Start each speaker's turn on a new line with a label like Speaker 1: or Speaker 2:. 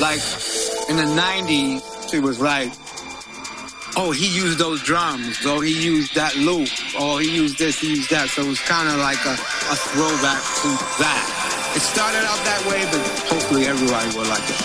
Speaker 1: Like in the 90s, it was like, oh, he used those drums, or he used that loop, or he used this, he used that. So it was kind of like a throwback to that. It started out that way, but hopefully everybody will like it.